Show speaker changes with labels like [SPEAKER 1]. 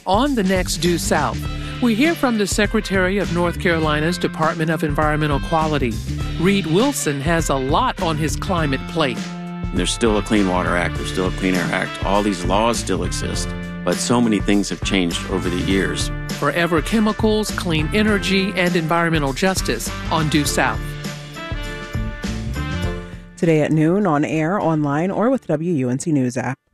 [SPEAKER 1] On the next Due South, we hear from the Secretary of North Carolina's Department of Environmental Quality. Reed Wilson has a lot on his climate plate.
[SPEAKER 2] There's still a Clean Water Act, there's still a Clean Air Act. All these laws still exist, but so many things have changed over the years.
[SPEAKER 1] Forever Chemicals, Clean Energy, and Environmental Justice on Due South.
[SPEAKER 3] Today at noon, on air, online, or with the WUNC News app.